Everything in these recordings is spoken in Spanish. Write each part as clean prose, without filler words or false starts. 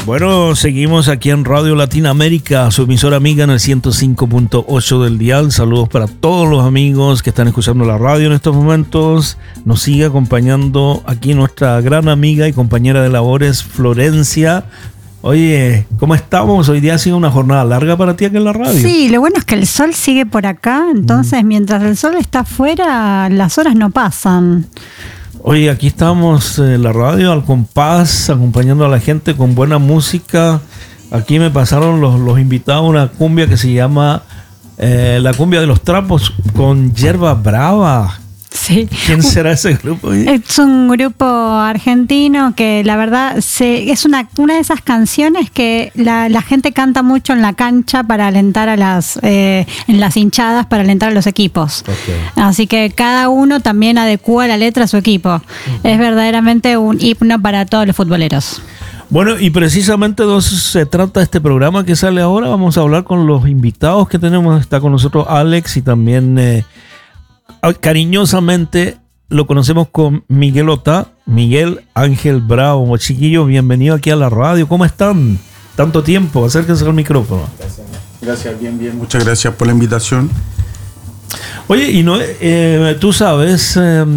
Bueno, seguimos aquí en Radio Latinoamérica, su emisora amiga en el 105.8 del dial. Saludos para todos los amigos que están escuchando la radio en estos momentos. Nos sigue acompañando aquí nuestra gran amiga y compañera de labores, Florencia. Oye, ¿cómo estamos? Hoy día ha sido una jornada larga para ti aquí en la radio. Sí, lo bueno es que el sol sigue por acá, entonces mientras el sol está afuera, las horas no pasan. Oye, aquí estamos en la radio al compás, acompañando a la gente con buena música. Aquí me pasaron los invitados a una cumbia que se llama la cumbia de los trapos con Yerba Brava. Sí. ¿Quién será ese grupo? Es un grupo argentino que la verdad es una de esas canciones que la gente canta mucho en la cancha para alentar a en las hinchadas, para alentar a los equipos. Okay. Así que cada uno también adecúa la letra a su equipo. Es verdaderamente un himno para todos los futboleros. Bueno, y precisamente de eso se trata este programa que sale ahora. Vamos a hablar con los invitados que tenemos. Está con nosotros Alex y también cariñosamente lo conocemos con Miguelota, Miguel Ángel Bravo. Chiquillos, bienvenido aquí a la radio. ¿Cómo están? Tanto tiempo, acérquense al micrófono. Gracias, bien. Muchas gracias por la invitación. Oye, y no, tú sabes,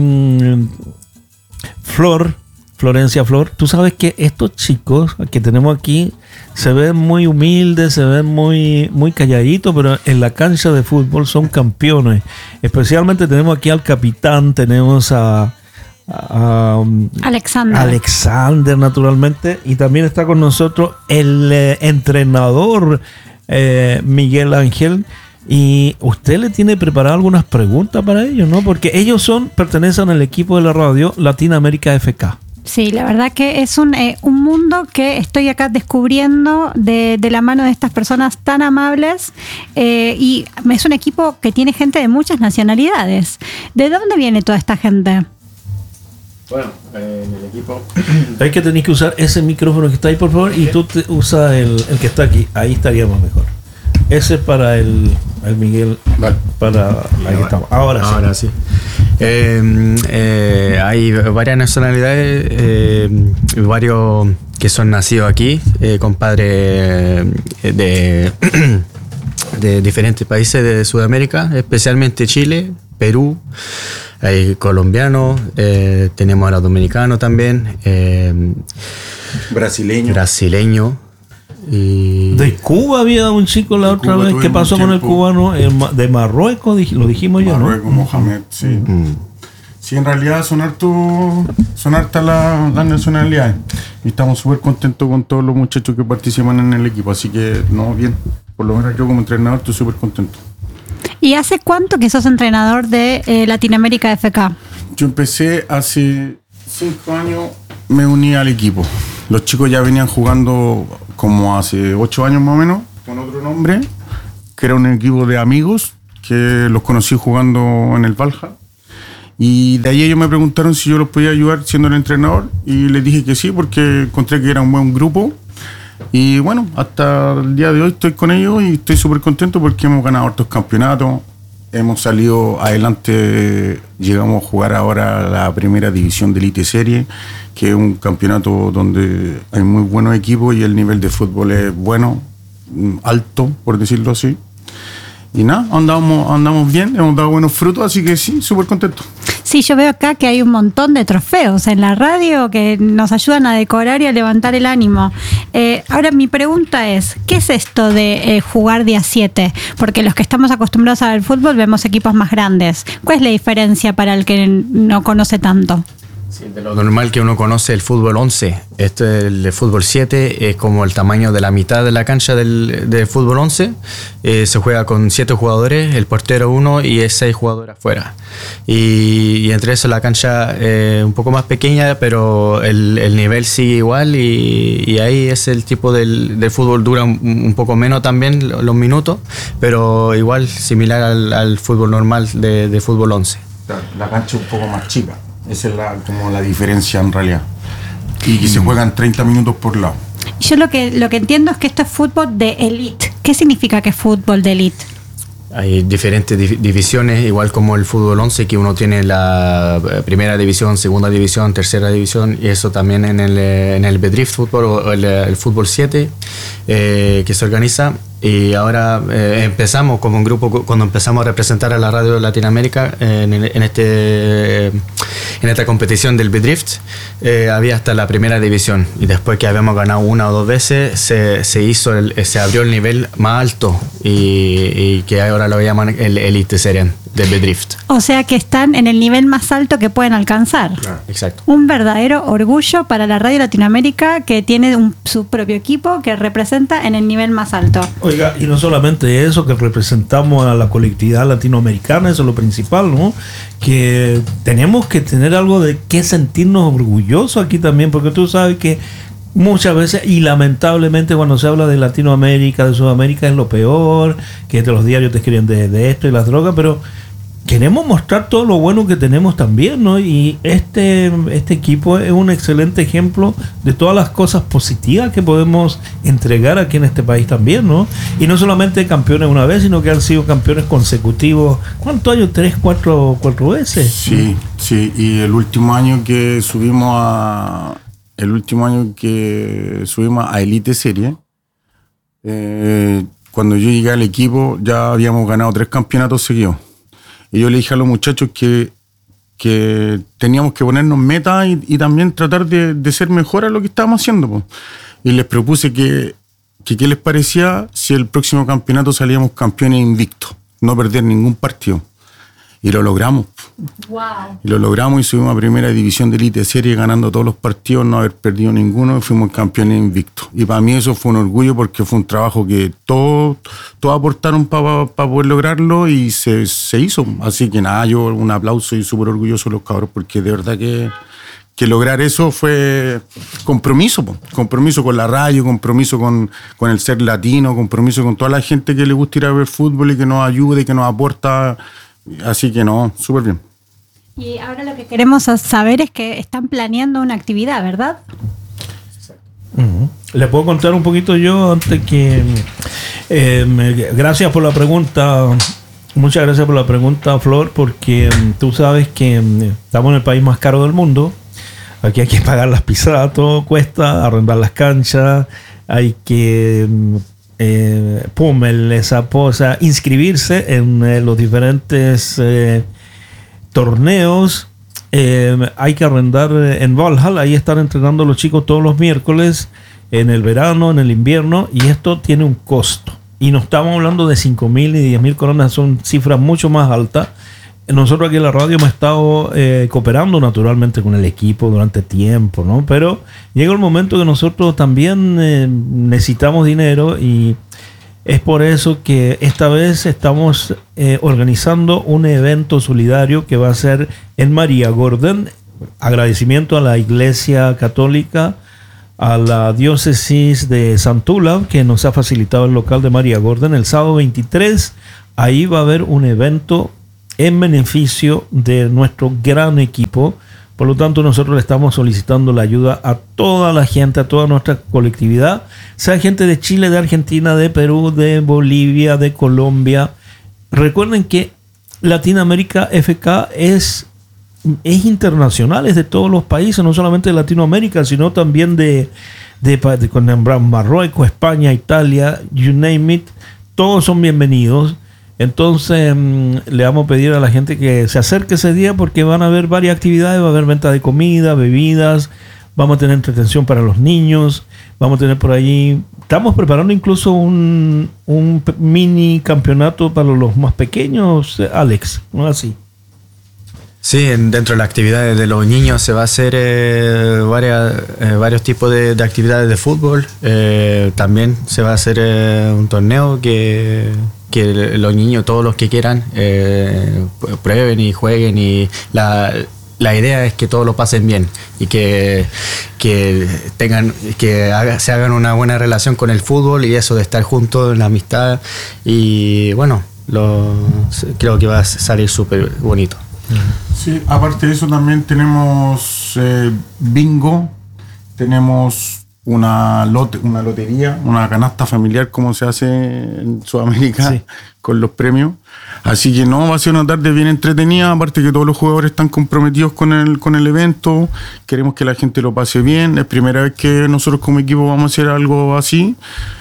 Florencia Flor, tú sabes que estos chicos que tenemos aquí se ven muy humildes, se ven muy calladitos, pero en la cancha de fútbol son campeones. Especialmente tenemos aquí al capitán, tenemos a Alexander, naturalmente, y también está con nosotros el entrenador Miguel Ángel. Y usted le tiene preparado algunas preguntas para ellos, ¿no? Porque ellos pertenecen al equipo de la radio Latinoamérica FK. Sí, la verdad que es un mundo que estoy acá descubriendo de la mano de estas personas tan amables, y es un equipo que tiene gente de muchas nacionalidades. ¿De dónde viene toda esta gente? Bueno, en el equipo... Hay que tener que usar ese micrófono que está ahí, por favor, y tú usas el que está aquí. Ahí estaríamos mejor. Ese es para el Miguel. Vale. Ahí estamos. Ahora sí. Hay varias nacionalidades, varios que son nacidos aquí, con padres de diferentes países de Sudamérica, especialmente Chile, Perú, hay colombianos, tenemos a los dominicanos también, brasileño. Y de Cuba había un chico la otra vez. ¿Qué pasó con el cubano? De Marruecos, lo dijimos ya, ¿no? Marruecos, Mohamed, sí. Sí, en realidad son hartas las nacionalidades. Y estamos súper contentos con todos los muchachos que participan en el equipo. Así que, bien. Por lo menos yo como entrenador estoy súper contento. ¿Y hace cuánto que sos entrenador de Latinoamérica FK? Yo empecé hace 5 años, me uní al equipo. Los chicos ya venían jugando como hace 8 años más o menos, con otro nombre, que era un equipo de amigos, que los conocí jugando en el Valja. Y de ahí ellos me preguntaron si yo los podía ayudar siendo el entrenador, y les dije que sí, porque encontré que era un buen grupo. Y bueno, hasta el día de hoy estoy con ellos y estoy súper contento porque hemos ganado hartos campeonatos. Hemos salido adelante, llegamos a jugar ahora la primera división de Elite Serie, que es un campeonato donde hay muy buenos equipos y el nivel de fútbol es bueno, alto, por decirlo así. Y nada, andamos bien, hemos dado buenos frutos, así que sí, súper contento. Sí, yo veo acá que hay un montón de trofeos en la radio que nos ayudan a decorar y a levantar el ánimo. Ahora mi pregunta es, ¿qué es esto de jugar día 7? Porque los que estamos acostumbrados a ver fútbol vemos equipos más grandes. ¿Cuál es la diferencia para el que no conoce tanto? Sí, de lo normal que uno conoce el fútbol 11. El fútbol 7 es como el tamaño de la mitad de la cancha del fútbol 11. Se juega con 7 jugadores, el portero 1 y 6 jugadores afuera. Y entre eso la cancha un poco más pequeña, pero el nivel sigue igual y ahí es el tipo del fútbol, dura un poco menos también los minutos, pero igual similar al fútbol normal de fútbol 11. La cancha es un poco más chica. Esa es como la diferencia en realidad. Y que se juegan 30 minutos por lado. Yo lo que entiendo es que esto es fútbol de elite. ¿Qué significa que es fútbol de elite? Hay diferentes divisiones, igual como el fútbol 11, que uno tiene la primera división, segunda división, tercera división, y eso también en el Bedrift Fútbol o el fútbol 7 que se organiza. Y ahora empezamos como un grupo, cuando empezamos a representar a la radio de Latinoamérica en esta competición del Bedrift, había hasta la primera división, y después que habíamos ganado 1 o 2 veces se abrió el nivel más alto, y que ahora lo llaman el Elite Serien del Bedrift. O sea que están en el nivel más alto que pueden alcanzar. Claro, exacto. Un verdadero orgullo para la radio Latinoamérica, que tiene su propio equipo que representa en el nivel más alto. Oiga, y no solamente eso, que representamos a la colectividad latinoamericana, eso es lo principal, ¿no? Que tenemos que tener algo de qué sentirnos orgullosos aquí también, porque tú sabes que muchas veces, y lamentablemente cuando se habla de Latinoamérica, de Sudamérica, es lo peor, que los diarios te escriben de esto y las drogas, pero queremos mostrar todo lo bueno que tenemos también, ¿no? Y este equipo es un excelente ejemplo de todas las cosas positivas que podemos entregar aquí en este país también, ¿no? Y no solamente campeones una vez, sino que han sido campeones consecutivos. ¿Cuántos años? ¿3, 4 veces? Sí, y el último año que subimos a Elite Serie, cuando yo llegué al equipo ya habíamos ganado 3 campeonatos seguidos. Y yo le dije a los muchachos que teníamos que ponernos metas y también tratar de ser mejor a lo que estábamos haciendo, po. Y les propuse que qué les parecía si el próximo campeonato salíamos campeones invictos, no perder ningún partido. Y lo logramos. Wow. Y lo logramos y subimos a primera división de Elite Serie ganando todos los partidos, no haber perdido ninguno, y fuimos campeones invictos. Y para mí eso fue un orgullo, porque fue un trabajo que todos aportaron para poder lograrlo, y se hizo. Así que nada, yo un aplauso y súper orgulloso de los cabros, porque de verdad que lograr eso fue compromiso con la radio, compromiso con el ser latino, compromiso con toda la gente que le gusta ir a ver fútbol y que nos ayude y que nos aporta. Así que no, súper bien. Y ahora lo que queremos saber es que están planeando una actividad, ¿verdad? ¿Le puedo contar un poquito yo antes que... gracias por la pregunta. Muchas gracias por la pregunta, Flor, porque tú sabes que estamos en el país más caro del mundo. Aquí hay que pagar las pisadas, todo cuesta, arrendar las canchas, hay que... inscribirse en los diferentes torneos. Hay que arrendar en Valhalla, ahí están entrenando los chicos todos los miércoles, en el verano, en el invierno, y esto tiene un costo. Y no estamos hablando de 5.000 y 10.000 coronas, son cifras mucho más altas. Nosotros aquí en la radio hemos estado cooperando naturalmente con el equipo durante tiempo, ¿no? Pero llega el momento que nosotros también necesitamos dinero, y es por eso que esta vez estamos organizando un evento solidario que va a ser en María Gordon. Agradecimiento a la Iglesia Católica, a la Diócesis de Santula, que nos ha facilitado el local de María Gordon. El sábado 23, ahí va a haber un evento en beneficio de nuestro gran equipo. Por lo tanto, nosotros le estamos solicitando la ayuda a toda la gente, a toda nuestra colectividad, sea gente de Chile, de Argentina, de Perú, de Bolivia, de Colombia. Recuerden que Latinoamérica FK es internacional, es de todos los países, no solamente de Latinoamérica, sino también de Marruecos, España, Italia, you name it, todos son bienvenidos. Entonces le vamos a pedir a la gente que se acerque ese día, porque van a haber varias actividades, va a haber venta de comida, bebidas, vamos a tener entretención para los niños, vamos a tener por allí, estamos preparando incluso un mini campeonato para los más pequeños, Alex, ¿no? Así. Sí, dentro de las actividades de los niños se va a hacer varios tipos de actividades de fútbol. También se va a hacer un torneo que los niños, todos los que quieran, prueben y jueguen, y la idea es que todos lo pasen bien y que se hagan una buena relación con el fútbol, y eso de estar juntos en la amistad, y bueno, creo que va a salir súper bonito. Sí, aparte de eso también tenemos bingo, tenemos una lotería, una canasta familiar como se hace en Sudamérica, sí, con los premios. Así que no, va a ser una tarde bien entretenida, aparte que todos los jugadores están comprometidos con el evento, queremos que la gente lo pase bien, es primera vez que nosotros como equipo vamos a hacer algo así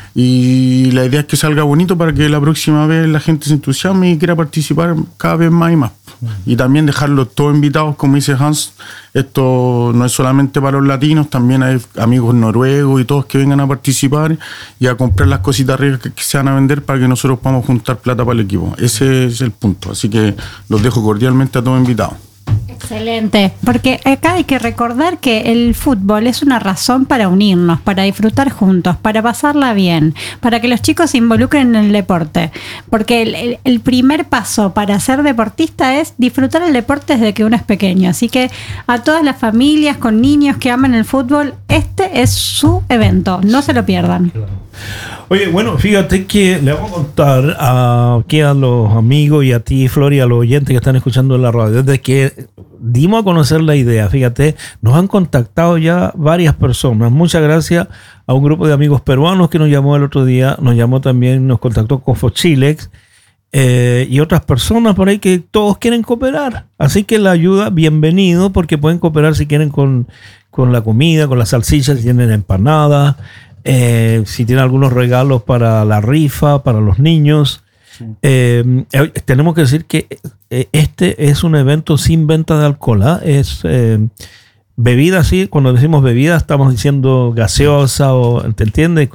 y la idea es que salga bonito para que la próxima vez la gente se entusiasme y quiera participar cada vez más y más. Y también dejarlos todos invitados, como dice Hans, esto no es solamente para los latinos, también hay amigos noruegos y todos que vengan a participar y a comprar las cositas ricas que se van a vender para que nosotros podamos juntar plata para el equipo. Ese es el punto, así que los dejo cordialmente a todos invitados. Excelente, porque acá hay que recordar que el fútbol es una razón para unirnos, para disfrutar juntos, para pasarla bien, para que los chicos se involucren en el deporte, porque el primer paso para ser deportista es disfrutar el deporte desde que uno es pequeño, así que a todas las familias con niños que aman el fútbol, este es su evento, no se lo pierdan. Oye, bueno, fíjate que le vamos a contar aquí a los amigos y a ti, Flor, y a los oyentes que están escuchando en la radio, desde que dimos a conocer la idea, fíjate, nos han contactado ya varias personas. Muchas gracias a un grupo de amigos peruanos que nos llamó el otro día, nos contactó Cofo Chilex y otras personas por ahí que todos quieren cooperar. Así que la ayuda, bienvenido, porque pueden cooperar si quieren con la comida, con las salchichas, si tienen empanadas. Si tiene algunos regalos para la rifa, para los niños. Sí. Tenemos que decir que este es un evento sin venta de alcohol, ¿eh? Es bebida, sí, cuando decimos bebida estamos diciendo gaseosa o, ¿te entiendes?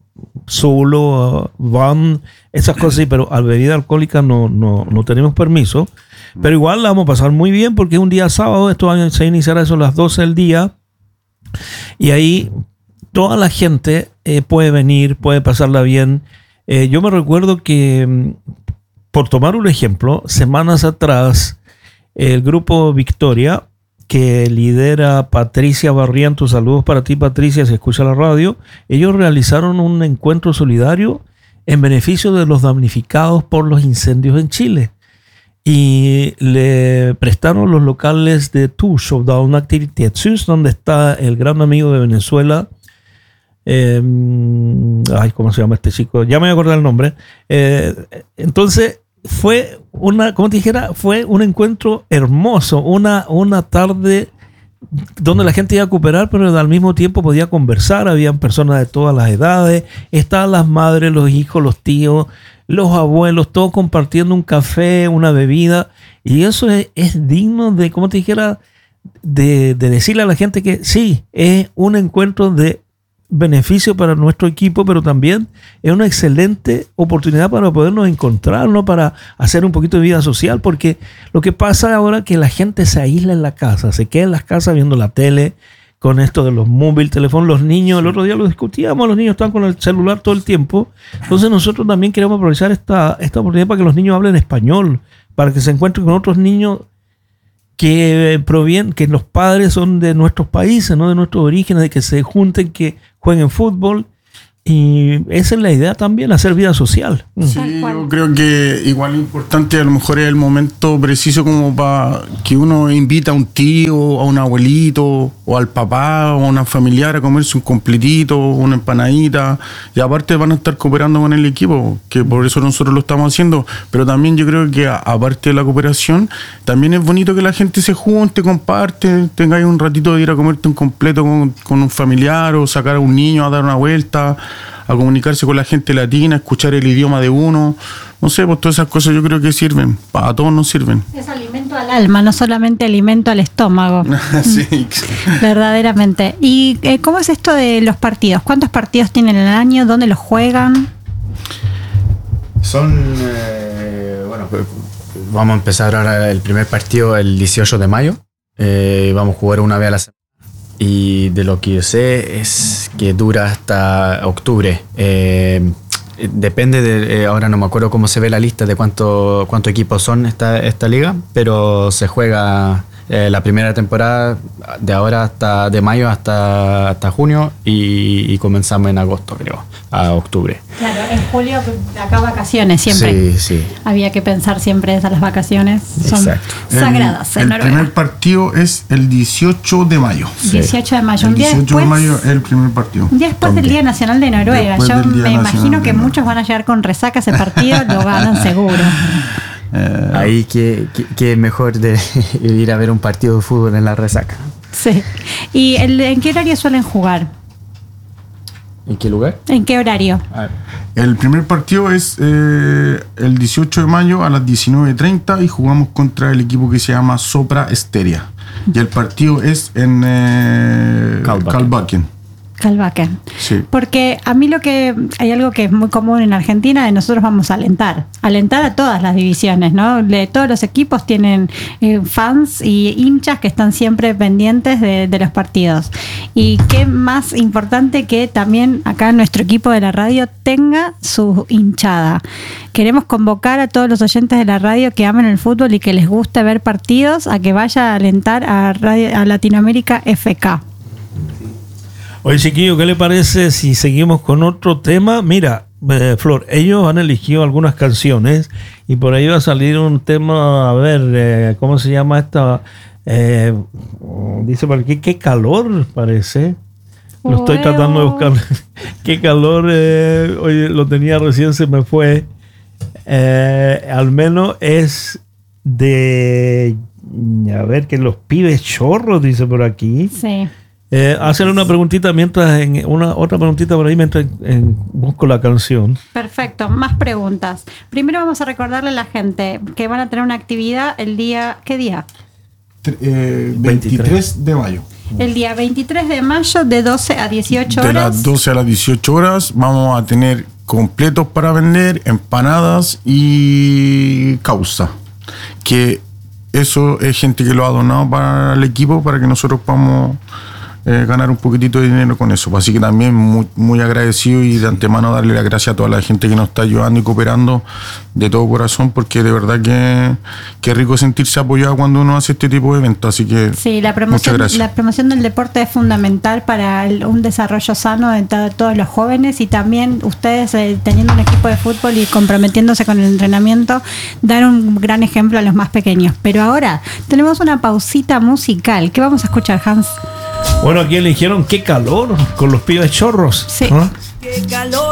Zulo, van, esas cosas, sí, pero a bebida alcohólica no tenemos permiso. Pero igual la vamos a pasar muy bien porque es un día sábado, esto se iniciará eso a las 12 del día y ahí toda la gente puede venir, puede pasarla bien. Yo me recuerdo que, por tomar un ejemplo, semanas atrás, el grupo Victoria, que lidera Patricia Barrientos, saludos para ti, Patricia, si escucha la radio, ellos realizaron un encuentro solidario en beneficio de los damnificados por los incendios en Chile. Y le prestaron los locales de Tucho, una actividad donde está el gran amigo de Venezuela, ¿cómo se llama este chico? Ya me voy a acordar el nombre. Entonces fue fue un encuentro hermoso, una tarde donde la gente iba a cooperar, pero al mismo tiempo podía conversar. Habían personas de todas las edades, estaban las madres, los hijos, los tíos, los abuelos, todos compartiendo un café, una bebida, y eso es digno de, de decirle a la gente que sí, es un encuentro de beneficio para nuestro equipo, pero también es una excelente oportunidad para podernos encontrar, ¿no? Para hacer un poquito de vida social, porque lo que pasa ahora es que la gente se aísla en la casa, se queda en las casas viendo la tele, con esto de los móviles, teléfonos, los niños, el otro día lo discutíamos, los niños están con el celular todo el tiempo, entonces nosotros también queremos aprovechar esta oportunidad para que los niños hablen español, para que se encuentren con otros niños que los padres son de nuestros países, no de nuestros orígenes, de que se junten, que jueguen fútbol, y esa es la idea también, hacer vida social. Sí, yo creo que igual es importante, a lo mejor es el momento preciso como para que uno invita a un tío, a un abuelito, o al papá, o a una familiar a comerse un completito, una empanadita, y aparte van a estar cooperando con el equipo, que por eso nosotros lo estamos haciendo, pero también yo creo que aparte de la cooperación, también es bonito que la gente se junte, comparte, tengáis un ratito de ir a comerte un completo con un familiar, o sacar a un niño a dar una vuelta, a comunicarse con la gente latina, escuchar el idioma de uno, no sé, pues todas esas cosas yo creo que sirven, a todos nos sirven. Es alimento al alma, no solamente alimento al estómago. Sí. Verdaderamente. ¿Y cómo es esto de los partidos? ¿Cuántos partidos tienen en el año? ¿Dónde los juegan? Son, vamos a empezar ahora el primer partido el 18 de mayo, vamos a jugar una vez a la semana. Y de lo que yo sé es que dura hasta octubre. Depende de, ahora no me acuerdo cómo se ve la lista de cuántos equipos son esta liga, pero se juega la primera temporada de ahora de mayo hasta junio y comenzamos en agosto, creo, a octubre. Claro, en julio acá vacaciones siempre. Sí, sí. Había que pensar siempre esas las vacaciones. Son Exacto. sagradas en El Noruega. primer partido es el 18 de mayo. 18 de mayo, El un día 18 después. de mayo es el primer partido. Un día después del Día Nacional de Noruega. Después Yo del Día me Nacional imagino de que Noruega. muchos van a llegar con resaca ese partido, lo ganan seguro. Ahí que mejor de ir a ver un partido de fútbol en la resaca. Sí. ¿Y en qué horario suelen jugar? ¿En qué lugar? ¿En qué horario? El primer partido es el 18 de mayo a las 19:30 y jugamos contra el equipo que se llama Sopra Steria. Y el partido es en Kalbakken. Kalbakken. Sí. Porque a mí hay algo que es muy común en Argentina, de nosotros vamos a alentar a todas las divisiones, ¿no? Todos los equipos tienen fans y hinchas que están siempre pendientes de los partidos. Y qué más importante que también acá nuestro equipo de la radio tenga su hinchada. Queremos convocar a todos los oyentes de la radio que amen el fútbol y que les guste ver partidos a que vaya a alentar a Latinoamérica FK. Oye, chiquillo, ¿qué le parece si seguimos con otro tema? Mira, Flor, ellos han elegido algunas canciones y por ahí va a salir un tema, a ver, ¿cómo se llama esta? Dice por aquí, qué calor parece. Lo estoy tratando de buscar. Qué calor, oye, lo tenía recién, se me fue. Al menos es de, a ver, que los pibes chorros, dice por aquí. Sí. Hacer una preguntita otra preguntita por ahí mientras busco la canción. Perfecto, más preguntas. Primero vamos a recordarle a la gente que van a tener una actividad el día, ¿qué día? 23 de mayo. El día 23 de mayo de 12 a 18 horas. De las 12 a las 18 horas vamos a tener completos para vender, empanadas y causa. Que eso es gente que lo ha donado para el equipo para que nosotros podamos ganar un poquitito de dinero con eso. Así que también muy, muy agradecido y de antemano darle las gracias a toda la gente que nos está ayudando y cooperando de todo corazón, porque de verdad que es rico sentirse apoyado cuando uno hace este tipo de eventos. Así que sí, muchas gracias. La promoción del deporte es fundamental para un desarrollo sano de todos los jóvenes, y también ustedes teniendo un equipo de fútbol y comprometiéndose con el entrenamiento, dar un gran ejemplo a los más pequeños. Pero ahora tenemos una pausita musical. ¿Qué vamos a escuchar, Hans? Bueno, aquí eligieron Qué calor con los pibes chorros. Sí. ¿Ah? Qué calor.